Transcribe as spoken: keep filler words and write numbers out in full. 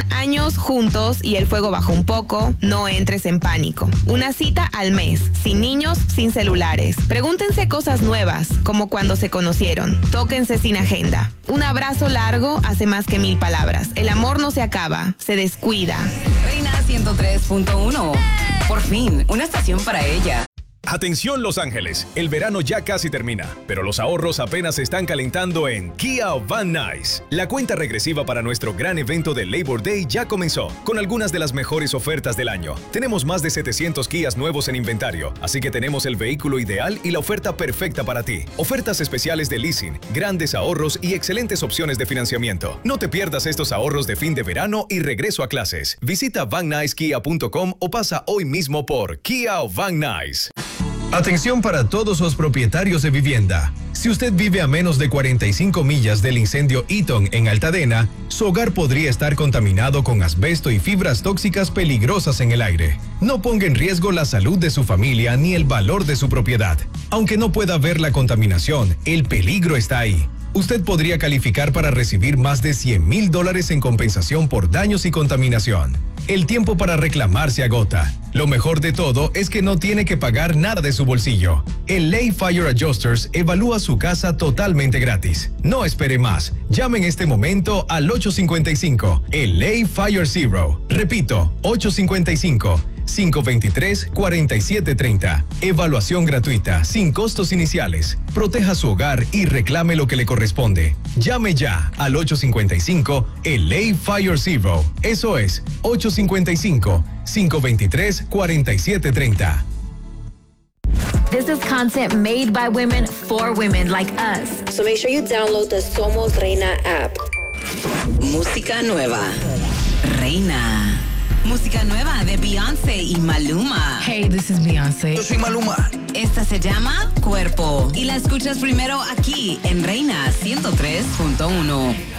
años juntos y el fuego bajó un poco, no entres en pánico. Una cita al mes, sin niños, sin celulares. Pregúntense cosas nuevas, como cuando se conocieron. Tóquense sin agenda. Un abrazo largo hace más que mil palabras. El amor no se acaba, se descuida. Reina ciento tres punto uno. Por fin, una estación para ella. Atención Los Ángeles, el verano ya casi termina, pero los ahorros apenas se están calentando en Kia Van Nuys. La cuenta regresiva para nuestro gran evento de Labor Day ya comenzó, con algunas de las mejores ofertas del año. Tenemos más de setecientos Kias nuevos en inventario, así que tenemos el vehículo ideal y la oferta perfecta para ti. Ofertas especiales de leasing, grandes ahorros y excelentes opciones de financiamiento. No te pierdas estos ahorros de fin de verano y regreso a clases. Visita van nuys kia punto com o pasa hoy mismo por Kia Van Nuys. Atención para todos los propietarios de vivienda. Si usted vive a menos de cuarenta y cinco millas del incendio Eaton en Altadena, su hogar podría estar contaminado con asbesto y fibras tóxicas peligrosas en el aire. No ponga en riesgo la salud de su familia ni el valor de su propiedad. Aunque no pueda ver la contaminación, el peligro está ahí. Usted podría calificar para recibir más de cien mil dólares en compensación por daños y contaminación. El tiempo para reclamar se agota. Lo mejor de todo es que no tiene que pagar nada de su bolsillo. El Lay Fire Adjusters evalúa su casa totalmente gratis. No espere más. Llame en este momento al ocho cinco cinco, el Lay Fire Zero. Repito, ocho cinco cinco, cinco dos tres, cuatro siete tres cero. Evaluación gratuita, sin costos iniciales. Proteja su hogar y reclame lo que le corresponde. Llame ya al ocho cinco cinco, el Lay Fire Zero. Eso es, ocho cinco cinco, cinco dos tres, cuatro siete tres cero. This is content made by women for women like us. So make sure you download the Somos Reina app. Música nueva. Reina. Música nueva de Beyoncé y Maluma. Hey, this is Beyoncé. Yo soy Maluma. Esta se llama Cuerpo y la escuchas primero aquí en Reina ciento tres punto uno.